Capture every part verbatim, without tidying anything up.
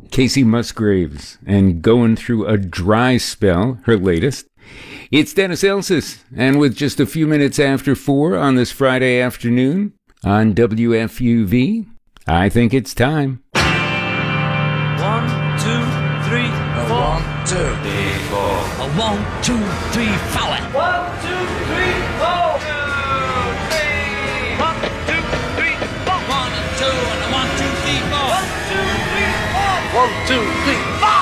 Kacey Musgraves, and Going Through a Dry Spell, her latest. It's Dennis Elsas, and with just a few minutes after four on this Friday afternoon on W F U V, I think it's time. One, two, three, four. One, two, three, four. A one, two, three, four. One, two, three, four. One, two, three, four. One and two and a one, two, three, four. One, two, three, four. One, two, three, four.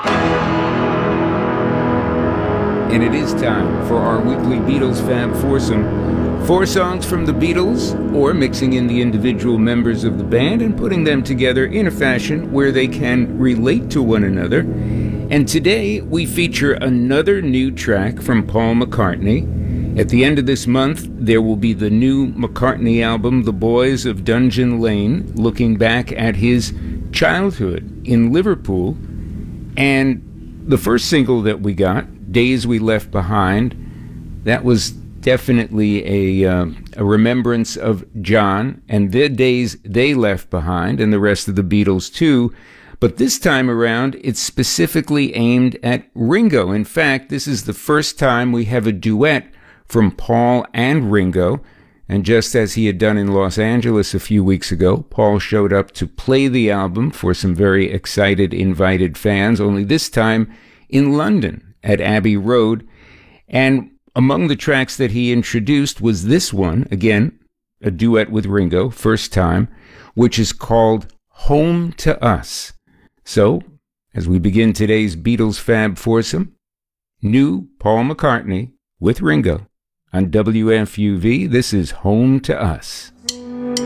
And it is time for our weekly Beatles Fab Foursome. Four songs from the Beatles, or mixing in the individual members of the band and putting them together in a fashion where they can relate to one another. And today we feature another new track from Paul McCartney. At the end of this month, there will be the new McCartney album, The Boys of Dungeon Lane, looking back at his childhood in Liverpool. And the first single that we got, Days We Left Behind, that was definitely a, uh, a remembrance of John and the days they left behind, and the rest of the Beatles too. But this time around, it's specifically aimed at Ringo. In fact, this is the first time we have a duet from Paul and Ringo. And just as he had done in Los Angeles a few weeks ago, Paul showed up to play the album for some very excited, invited fans, only this time in London at Abbey Road. And among the tracks that he introduced was this one, again, a duet with Ringo, first time, which is called Home to Us. So, as we begin today's Beatles Fab Foursome, new Paul McCartney with Ringo on W F U V, this is Home to Us.